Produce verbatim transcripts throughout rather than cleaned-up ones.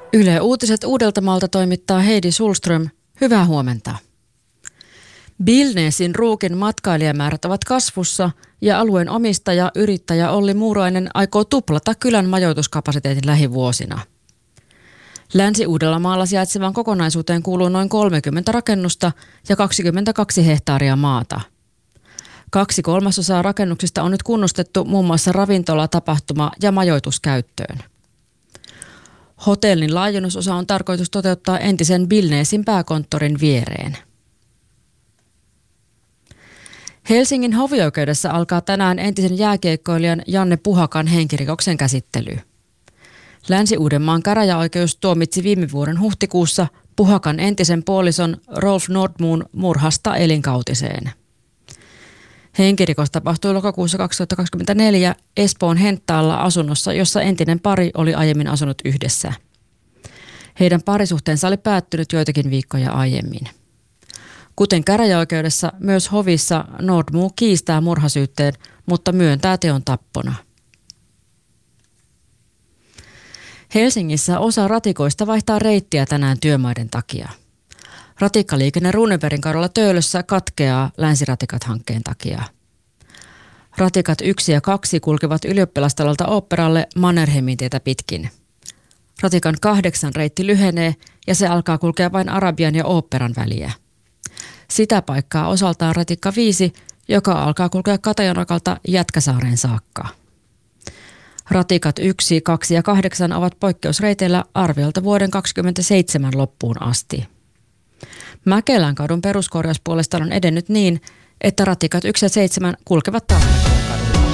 Yle Uutiset Uudeltamaalta toimittaa Heidi Sulström. Hyvää huomenta. Billnesin Ruukin matkailijamäärät ovat kasvussa ja alueen omistaja, yrittäjä Olli Muurainen aikoo tuplata kylän majoituskapasiteetin lähivuosina. Länsi-Uudellamaalla sijaitsevaan kokonaisuuteen kuuluu noin kolmekymmentä rakennusta ja kaksikymmentäkaksi hehtaaria maata. Kaksi kolmasosaa rakennuksista on nyt kunnostettu muun muassa ravintola, tapahtuma ja majoituskäyttöön. Hotellin laajennusosa on tarkoitus toteuttaa entisen Billnesin pääkonttorin viereen. Helsingin hovioikeudessa alkaa tänään entisen jääkiekkoilijan Janne Puhakan henkirikoksen käsittely. Länsi-Uudenmaan käräjäoikeus tuomitsi viime vuoden huhtikuussa Puhakan entisen puolison Rolf Nordmoon murhasta elinkautiseen. Henkirikos tapahtui lokakuussa kaksituhattakaksikymmentäneljä Espoon Henttaalla asunnossa, jossa entinen pari oli aiemmin asunut yhdessä. Heidän parisuhteensa oli päättynyt joitakin viikkoja aiemmin. Kuten käräjäoikeudessa, myös hovissa Nordmoo kiistää murhasyytteen, mutta myöntää teon tappona. Helsingissä osa ratikoista vaihtaa reittiä tänään työmaiden takia. Ratikkaliikenne Runebergin kadulla Töölössä katkeaa Länsiratikat-hankkeen takia. Ratikat yksi ja kaksi kulkevat Ylioppilastalolta Oopperalle Mannerheimin tietä pitkin. Ratikan kahdeksan reitti lyhenee ja se alkaa kulkea vain Arabian ja Oopperan väliä. Sitä paikkaa osaltaan ratikka viisi, joka alkaa kulkea Katajanrakalta Jätkäsaareen saakka. Ratikat yksi, kaksi ja kahdeksan ovat poikkeusreiteillä arviolta vuoden kaksikymmentäseitsemän loppuun asti. Mäkelän kadun peruskorjaus puolestaan on edennyt niin, että ratikat yksi ja seitsemän kulkevat Tampereen kadulla.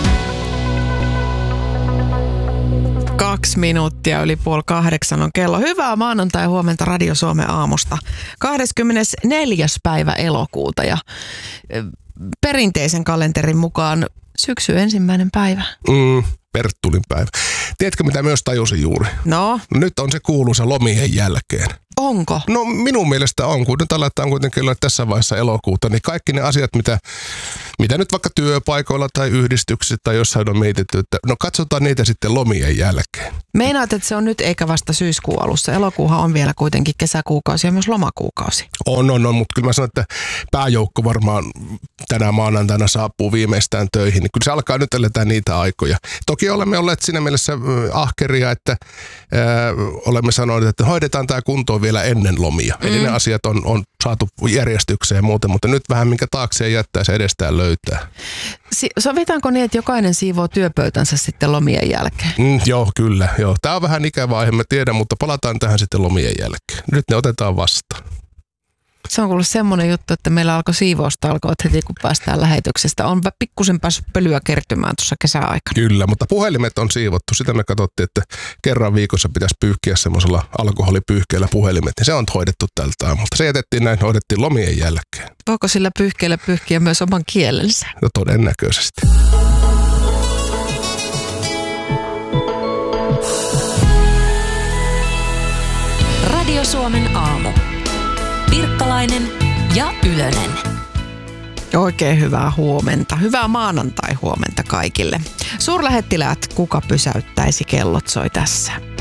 Kaksi minuuttia yli puoli kahdeksan on kello. Hyvää maanantai huomenta Radio Suomen aamusta. kahdeskymmenesneljäs päivä elokuuta ja perinteisen kalenterin mukaan syksy ensimmäinen päivä. Mm, Perttulin päivä. Tiedätkö mitä myös tajusin juuri? No? Nyt on se kuuluisa lomien jälkeen. Onko? No minun mielestä on, kun nyt aletaan kuitenkin olla tässä vaiheessa elokuuta, niin kaikki ne asiat, mitä, mitä nyt vaikka työpaikoilla tai yhdistyksissä tai jossain on mietitty, että no katsotaan niitä sitten lomien jälkeen. Meinaat, että se on nyt eikä vasta syyskuun alussa. Elokuuhan on vielä kuitenkin kesäkuukausi ja myös lomakuukausi. On, on, on, mutta kyllä mä sanon, että pääjoukko varmaan tänä maanantaina saapuu viimeistään töihin, niin kyllä se alkaa nyt eletään niitä aikoja. Toki olemme olleet siinä mielessä ahkeria, että äh, olemme sanoneet, että hoidetaan tämä kuntoon vielä ennen lomia. Mm. Eli ne asiat on, on saatu järjestykseen ja muuten, mutta nyt vähän minkä taakseen jättää se edestään löytää. Si- sovitaanko niin, että jokainen siivoo työpöytänsä sitten lomien jälkeen? Mm, joo, kyllä. Joo. Tämä on vähän ikävä aihe, mä tiedän, mutta palataan tähän sitten lomien jälkeen. Nyt ne otetaan vastaan. Se on kuullut semmoinen juttu, että meillä alkoi siivoustalkoot heti, kun päästään lähetyksestä. On pikkusen päässyt pölyä kertymään tuossa kesäaikana. Kyllä, mutta puhelimet on siivottu. Sitä me katsottiin, että kerran viikossa pitäisi pyyhkiä semmoisella alkoholipyyhkeellä puhelimet. Niin se on hoidettu tältä aamulta. Se jätettiin näin, hoidettiin lomien jälkeen. Voiko sillä pyyhkeellä pyyhkiä myös oman kielensä? No todennäköisesti. Radio Suomen aamu. Pirkkalainen ja Ylönen. Oikein hyvää huomenta. Hyvää maanantai huomenta kaikille. Suurlähettiläät, kuka pysäyttäisi, kellot soi tässä.